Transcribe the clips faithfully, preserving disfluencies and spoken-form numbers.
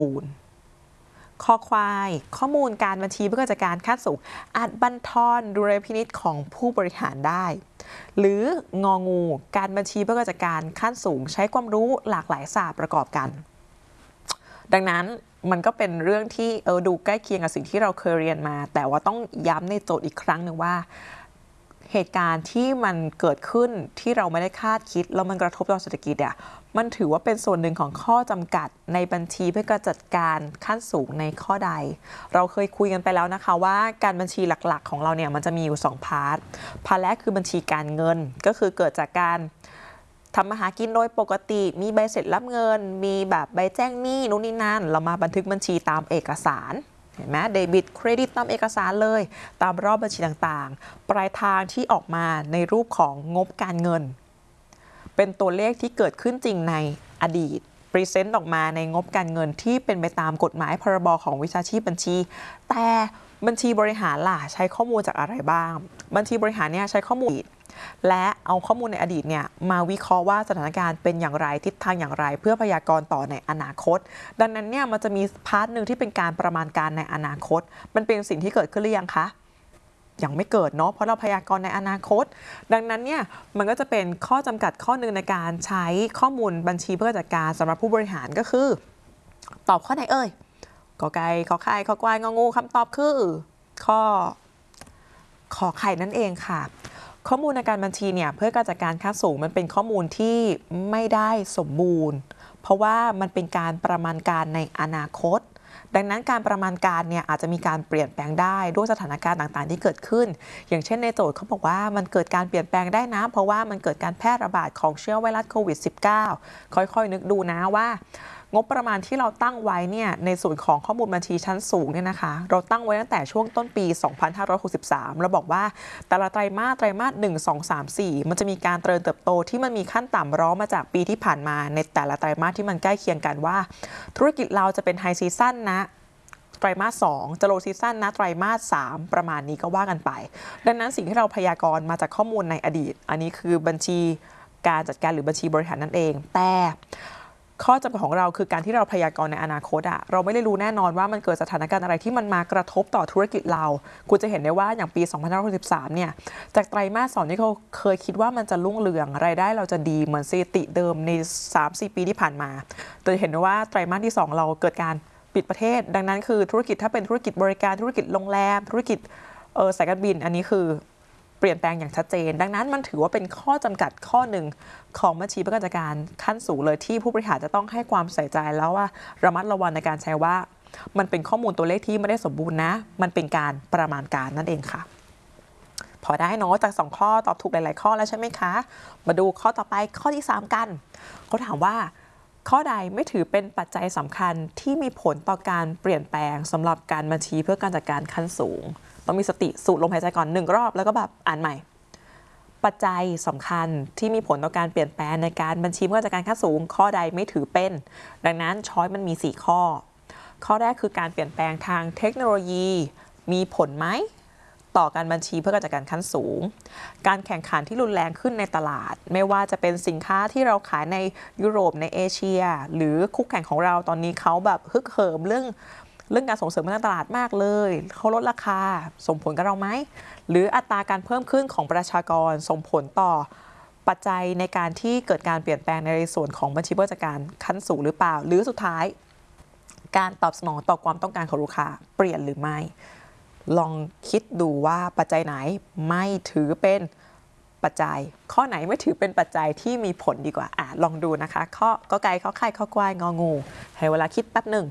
มูลข้อควายข้อมูลการบัญชีเพื่อการจัดการขั้นสูงอาจบั่นทอนดุลยพินิจของผู้บริหารได้หรืององูการบัญชีเพื่อการจัดการขั้นสูงใช้ความรู้หลากหลายศาสตร์ประกอบกันดังนั้นมันก็เป็นเรื่องที่เออดูใกล้เคียงกับสิ่งที่เราเคยเรียนมาแต่ว่าต้องย้ำในโจทย์อีกครั้งหนึ่งว่าเหตุการณ์ที่มันเกิดขึ้นที่เราไม่ได้คาดคิดแล้วมันกระทบต่อเศรษฐกิจเนี่ยมันถือว่าเป็นส่วนหนึ่งของข้อจำกัดในบัญชีเพื่อการจัดการขั้นสูงในข้อใดเราเคยคุยกันไปแล้วนะคะว่าการบัญชีหลักๆของเราเนี่ยมันจะมีอยู่สองพาร์ทพาร์ทแรกคือบัญชีการเงินก็คือเกิดจากการทำมาหากินโดยปกติมีใบเสร็จรับเงินมีแบบใบแจ้งหนี้นู่นนี่นั่นเรามาบันทึกบัญชีตามเอกสารเห็นไหมเดบิตเครดิตตามเอกสารเลยตามรอบบัญชีต่างๆปลายทางที่ออกมาในรูปของงบการเงินเป็นตัวเลขที่เกิดขึ้นจริงในอดีตพรีเซนต์ออกมาในงบการเงินที่เป็นไปตามกฎหมายพรบของวิชาชีพบัญชีแต่บัญชีบริหารล่ะใช้ข้อมูลจากอะไรบ้างบัญชีบริหารเนี่ยใช้ข้อมูลและเอาข้อมูลในอดีตเนี่ยมาวิเคราะห์ว่าสถานการณ์เป็นอย่างไรทิศทางอย่างไรเพื่อพยากรณ์ต่อในอนาคตดังนั้นเนี่ยมันจะมีพาร์ทหนึ่งที่เป็นการประมาณการในอนาคตมันเป็นสิ่งที่เกิดขึ้นหรือยังคะยังไม่เกิดเนาะเพราะเราพยากรณ์ในอนาคตดังนั้นเนี่ยมันก็จะเป็นข้อจำกัดข้อหนึ่งในการใช้ข้อมูลบัญชีเพื่อจัดการสำหรับผู้บริหารก็คือตอบข้อไหนเอ่ยกอไก่ขอไข่ขอควายงองูคำตอบคือข้อขอไข่นั่นเองค่ะข้อมูลในการบัญชีเนี่ยเพื่อการจัดการขั้นสูงมันเป็นข้อมูลที่ไม่ได้สมบูรณ์เพราะว่ามันเป็นการประมาณการในอนาคตดังนั้นการประมาณการเนี่ยอาจจะมีการเปลี่ยนแปลงได้ด้วยสถานการณ์ต่างๆที่เกิดขึ้นอย่างเช่นในโจทย์เขาบอกว่ามันเกิดการเปลี่ยนแปลงได้นะเพราะว่ามันเกิดการแพร่ระบาดของเชื้อไวรัสโควิด สิบเก้า ค่อยๆนึกดูนะว่างบประมาณที่เราตั้งไว้เนี่ยในส่วนของข้อมูลบัญชีชั้นสูงเนี่ยนะคะเราตั้งไว้ตั้งแต่ช่วงต้นปี สองพันห้าร้อยหกสิบสาม เราบอกว่าแต่ละไตรมาสไตรมาสหนึ่ง สอง สาม สี่มันจะมีการเจริญเติบโตที่มันมีขั้นต่ำร้องมาจากปีที่ผ่านมาในแต่ละไตรมาสที่มันใกล้เคียงกันว่าธุรกิจเราจะเป็นไฮซีซั่นนะไตรมาสสองจะโลซีซั่นนะไตรมาสสามประมาณนี้ก็ว่ากันไปดังนั้นสิ่งที่เราพยากรณ์มาจากข้อมูลในอดีตอันนี้คือบัญชีการจัดการหรือบัญชีบริหารนั่นเองแต่ข้อจำกัดของเราคือการที่เราพยากรณ์ในอนาคตอะเราไม่ได้รู้แน่นอนว่ามันเกิดสถานการณ์อะไรที่มันมากระทบต่อธุรกิจเราคุณจะเห็นได้ว่าอย่างปี สองพันห้าร้อยหกสิบสาม เนี่ยจากไตรมาสสองที่เขาเคยคิดว่ามันจะรุ่งเรืองรายได้เราจะดีเหมือนสถิติเดิมใน สามถึงสี่ ปีที่ผ่านมาแต่เห็นได้ว่าไตรมาสที่สองเราเกิดการปิดประเทศดังนั้นคือธุรกิจถ้าเป็นธุรกิจบริการธุรกิจโรงแรมธุรกิจเออสายการบินอันนี้คือเปลี่ยนแปลงอย่างชัดเจนดังนั้นมันถือว่าเป็นข้อจำกัดข้อหนึ่งของบัญชีเพื่อการจัดการขั้นสูงเลยที่ผู้บริหารจะต้องให้ความใส่ใจแล้วว่าระมัดระวังในการใช้ว่ามันเป็นข้อมูลตัวเลขที่ไม่ได้สมบูรณ์นะมันเป็นการประมาณการนั่นเองค่ะพอได้เนาะจากสองข้อตอบถูกหลายๆข้อแล้วใช่ไหมคะมาดูข้อต่อไปข้อที่สามกันเขาถามว่าข้อใดไม่ถือเป็นปัจจัยสำคัญที่มีผลต่อการเปลี่ยนแปลงสำหรับการบัญชีเพื่อการจัดการขั้นสูงต้องมีสติสูดลมหายใจก่อนหนึ่งรอบแล้วก็แบบอ่านใหม่ปัจจัยสำคัญที่มีผลต่อการเปลี่ยนแปลงในการบัญชีเพื่อจัดการขั้นสูงข้อใดไม่ถือเป็นดังนั้นช้อยมันมีสี่ข้อข้อแรกคือการเปลี่ยนแปลงทางเทคโนโลยีมีผลไหมต่อการบัญชีเพื่อการจัดการขั้นสูงการแข่งขันที่รุนแรงขึ้นในตลาดไม่ว่าจะเป็นสินค้าที่เราขายในยุโรปในเอเชียหรือคู่แข่งของเราตอนนี้เขาแบบฮึกเหิมเรื่องเรื่องการส่งเสริมทางตลาดมากเลยเขาลดราคาส่งผลกับเราไหมหรืออัตราการเพิ่มขึ้นของประชากรส่งผลต่อปัจจัยในการที่เกิดการเปลี่ยนแปลงในส่วนของบัญชีเพื่อจัดการขั้นสูงหรือเปล่าหรือสุดท้ายการตอบสนองต่อความต้องการของลูกค้าเปลี่ยนหรือไม่ลองคิดดูว่าปัจจัยไหนไม่ถือเป็นปัจจัยข้อไหนไม่ถือเป็นปัจจัยที่มีผลดีกว่าอ่ะลองดูนะคะข้อกอไก่ข้อไข่ข้อควายงองูให้เวลาคิดแป๊บหนึ่ง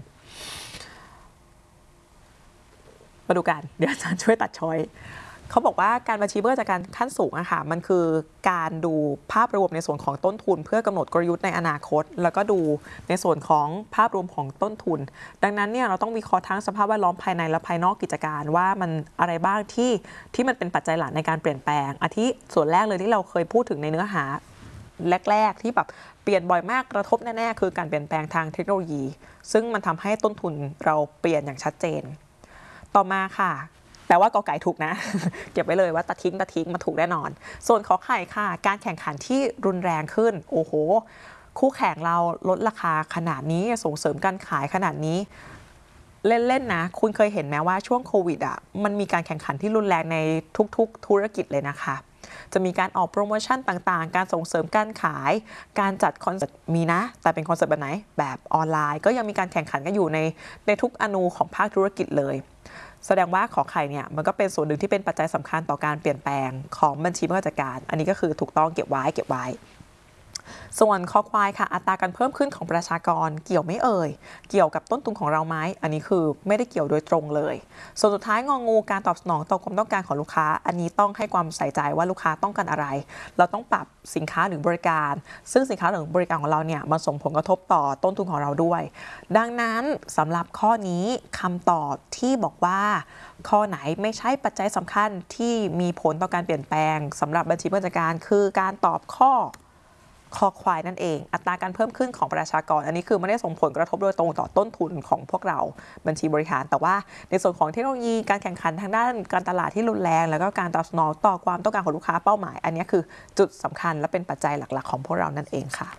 มาดูกันเดี๋ยวอาจารย์ช่วยตัดช้อยเขาบอกว่าการบัญชีเพื่อจัดการขั้นสูงอะค่ะมันคือการดูภาพรวมในส่วนของต้นทุนเพื่อกำหนดกลยุทธ์ในอนาคตแล้วก็ดูในส่วนของภาพรวมของต้นทุนดังนั้นเนี่ยเราต้องวิเคราะห์ทั้งสภาพแวดล้อมภายในและภายนอกกิจการว่ามันอะไรบ้างที่ที่มันเป็นปัจจัยหลักในการเปลี่ยนแปลงอาทิส่วนแรกเลยที่เราเคยพูดถึงในเนื้อหาแรกๆที่แบบเปลี่ยนบ่อยมากกระทบแน่ๆคือการเปลี่ยนแปลงทางเทคโนโลยีซึ่งมันทำให้ต้นทุนเราเปลี่ยนอย่างชัดเจนต่อมาค่ะแต่ว่ากอไก่ถูกนะ เก็บไว้เลยว่าตัดทิ้งตัดทิ้งมาถูกแน่นอนส่วนขอไข่ค่ะการแข่งขันที่รุนแรงขึ้นโอ้โหคู่แข่งเราลดราคาขนาดนี้ส่งเสริมการขายขนาดนี้เล่นๆนะคุณเคยเห็นไหมว่าช่วงโควิดอ่ะมันมีการแข่งขันที่รุนแรงในทุกๆธุรกิจเลยนะคะจะมีการออกโปรโมชั่นต่างๆการส่งเสริมการขายการจัดคอนเสิร์ตมีนะแต่เป็นคอนเสิร์ตแบบไหนแบบออนไลน์ก็ยังมีการแข่งขันกันอยู่ในในทุกอนูของภาคธุรกิจเลยแสดงว่าขอไข่เนี่ยมันก็เป็นส่วนหนึ่งที่เป็นปัจจัยสำคัญต่อการเปลี่ยนแปลงของบัญชีผู้จัดการอันนี้ก็คือถูกต้องเก็บไว้เก็บไว้ส่วนคอควายค่ะอัตราการเพิ่มขึ้นของประชากรเกี่ยวไม่เอ่ยเกี่ยวกับต้นทุนของเราไหมอันนี้คือไม่ได้เกี่ยวโดยตรงเลยส่วนสุดท้ายงองูการตอบสนองต่อความต้องการของลูกค้าอันนี้ต้องให้ความใส่ใจว่าลูกค้าต้องการอะไรเราต้องปรับสินค้าหรือบริการซึ่งสินค้าหรือบริการของเราเนี่ยมันส่งผลกระทบต่อต้นทุนของเราด้วยดังนั้นสำหรับข้อนี้คำตอบที่บอกว่าข้อไหนไม่ใช่ปัจจัยสำคัญที่มีผลต่อการเปลี่ยนแปลงสำหรับบัญชีผู้จัดการคือการตอบข้อคอควายนั่นเองอัตราการเพิ่มขึ้นของประชากรอันนี้คือไม่ได้ส่งผลกระทบโดยตรงต่อต้นทุนของพวกเราบัญชีบริหารแต่ว่าในส่วนของเทคโนโลยีการแข่งขันทางด้านการตลาดที่รุนแรงแล้วก็การตอบสนองต่อความต้องการของลูกค้าเป้าหมายอันนี้คือจุดสำคัญและเป็นปัจจัยหลักๆของพวกเรานั่นเองค่ะ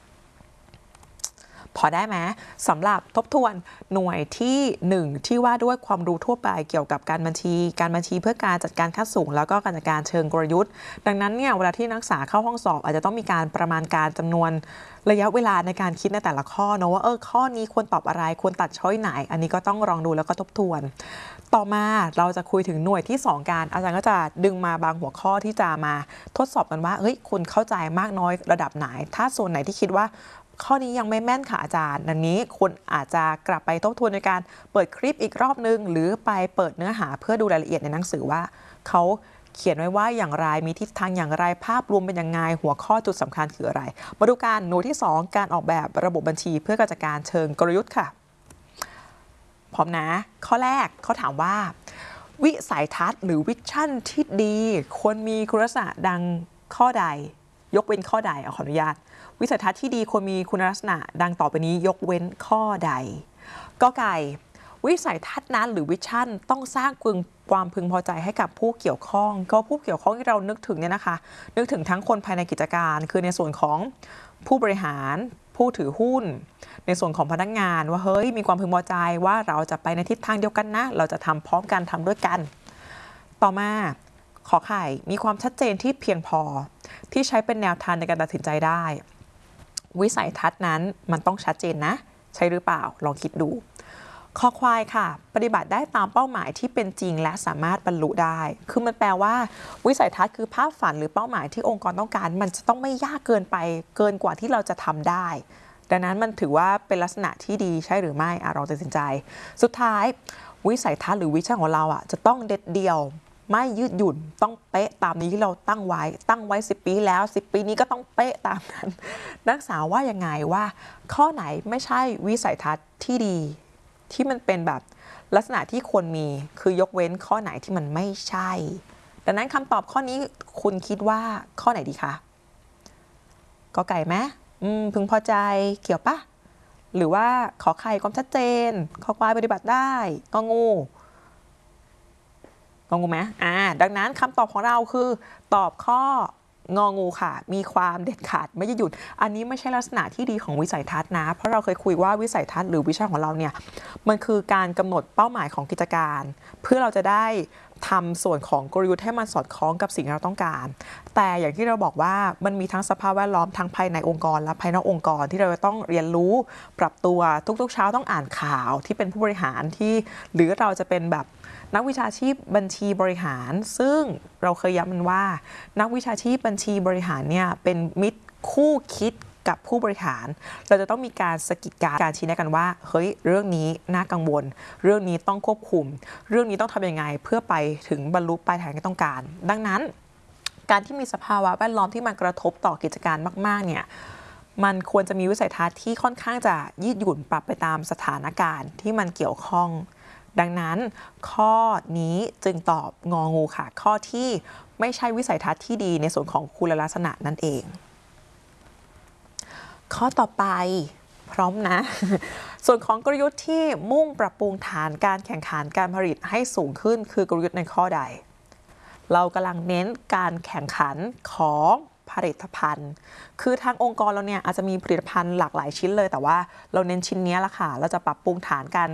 พอได้ไหมสำหรับทบทวนหน่วยที่หนึ่งที่ว่าด้วยความรู้ทั่วไปเกี่ยวกับการบัญชีการบัญชีเพื่อการจัดการขั้นสูงแล้วก็การจัดการเชิงกลยุทธ์ดังนั้นเนี่ยเวลาที่นักศึกษาเข้าห้องสอบอาจจะต้องมีการประมาณการจำนวนระยะเวลาในการคิดในแต่ละข้อเนอะว่าเออข้อนี้ควรตอบอะไรควรตัดช้อยไหนอันนี้ก็ต้องลองดูแล้วก็ทบทวนต่อมาเราจะคุยถึงหน่วยที่สองการอาจารย์ก็จะดึงมาบางหัวข้อที่จะมาทดสอบกันว่าเฮ้ยคุณเข้าใจมากน้อยระดับไหนถ้าส่วนไหนที่คิดว่าข้อนี้ยังไม่แม่นค่ะอาจารย์ดังนี้คุณอาจจะกลับไปทบทวนในการเปิดคลิปอีกรอบนึงหรือไปเปิดเนื้อหาเพื่อดูรายละเอียดในหนังสือว่าเขาเขียนไว้ว่าอย่างไรมีทิศทางอย่างไรภาพรวมเป็นยังไงหัวข้อจุดสำคัญคืออะไรมาดูการหน่วยที่สองการออกแบบระบบบัญชีเพื่อการจัดการเชิงกลยุทธ์ค่ะพร้อมนะข้อแรกเขาถามว่าวิสัยทัศน์หรือวิชั่นที่ดีควรมีคุณลักษณะดังข้อใดยกเว้นข้อใดขออนุญาตวิสัยทัศน์ที่ดีควรมีคุณลักษณะดังต่อไปนี้ยกเว้นข้อใดก็ไก่วิสัยทัศน์นั้นหรือวิชั่นต้องสร้างความพึงพอใจให้กับผู้เกี่ยวข้องก็ผู้เกี่ยวข้องที่เรานึกถึงเนี่ยนะคะนึกถึงทั้งคนภายในกิจการคือในส่วนของผู้บริหารผู้ถือหุ้นในส่วนของพนักงานว่าเฮ้ยมีความพึงพอใจว่าเราจะไปในทิศทางเดียวกันนะเราจะทำพร้อมกันทำด้วยกันต่อมาขอไข่มีความชัดเจนที่เพียงพอที่ใช้เป็นแนวทางในการตัดสินใจได้วิสัยทัศน์นั้นมันต้องชัดเจนนะใช่หรือเปล่าลองคิดดูคอควายค่ะปฏิบัติได้ตามเป้าหมายที่เป็นจริงและสามารถบรรลุได้คือมันแปลว่าวิสัยทัศน์คือภาพฝันหรือเป้าหมายที่องค์กรต้องการมันจะต้องไม่ยากเกินไปเกินกว่าที่เราจะทำได้ดังนั้นมันถือว่าเป็นลักษณะที่ดีใช่หรือไม่อ่ะลองตัดสินใจสุดท้ายวิสัยทัศน์หรือวิชั่นของเราอ่ะจะต้องเด็ดเดี่ยวไม่ยืดหยุ่นต้องเป๊ะตามนี้ที่เราตั้งไว้ตั้งไว้สิบปีแล้วสิบปีนี้ก็ต้องเป๊ะตามนั้นนักศึกษาว่ายังไงว่าข้อไหนไม่ใช่วิสัยทัศน์ที่ดีที่มันเป็นแบบลักษณะที่ควรมีคือยกเว้นข้อไหนที่มันไม่ใช่ดังนั้นคำตอบข้อนี้คุณคิดว่าข้อไหนดีคะกอไก่ไหมอืมพึงพอใจเกี่ยวปะหรือว่าขอไข่ความชัดเจนขอควายปฏิบัติได้งองูงองูไหมอ่าดังนั้นคำตอบของเราคือตอบข้ององูค่ะมีความเด็ดขาดไม่ยืดหยุ่นอันนี้ไม่ใช่ลักษณะที่ดีของวิสัยทัศน์นะเพราะเราเคยคุยว่าวิสัยทัศน์หรือวิชั่นของเราเนี่ยมันคือการกำหนดเป้าหมายของกิจการเพื่อเราจะได้ทำส่วนของกลยุทธ์ให้มันสอดคล้องกับสิ่งที่เราต้องการแต่อย่างที่เราบอกว่ามันมีทั้งสภาพแวดล้อมทั้งภายในองค์กรและภายนอกองค์กรที่เราจะต้องเรียนรู้ปรับตัวทุกๆเช้าต้องอ่านข่าวที่เป็นผู้บริหารที่หรือเราจะเป็นแบบนักวิชาชีพบัญชีบริหารซึ่งเราเคยย้ำมันว่านักวิชาชีพบัญชีบริหารเนี่ยเป็นมิตรคู่คิดกับผู้บริหารเราจะต้องมีการสกิดการการชี้แนะกันว่าเฮ้ยเรื่องนี้น่ากังวลเรื่องนี้ต้องควบคุมเรื่องนี้ต้องทำยังไงเพื่อไปถึงบรรลุปลายทางที่ต้องการดังนั้นการที่มีสภาวะแวดล้อมที่มันกระทบต่อกิจการมากๆเนี่ยมันควรจะมีวิสัยทัศน์ที่ค่อนข้างจะยืดหยุ่นปรับไปตามสถานการณ์ที่มันเกี่ยวข้องดังนั้นข้อนี้จึงตอบงองูค่ะข้อที่ไม่ใช่วิสัยทัศน์ที่ดีในส่วนของคุณลักษณะนั่นเองข้อต่อไปพร้อมนะ ส่วนของกลยุทธ์ที่มุ่งปรับปรุงฐานการแข่งขันการผลิตให้สูงขึ้นคือกลยุทธ์ในข้อใดเรากำลังเน้นการแข่งขันของผลิตภัณฑ์ คือทางองค์กรเราเนี่ยอาจจะมีผลิตภัณฑ์หลากหลายชิ้นเลยแต่ว่าเราเน้นชิ้นนี้ละค่ะเราจะปรับปรุงฐานการ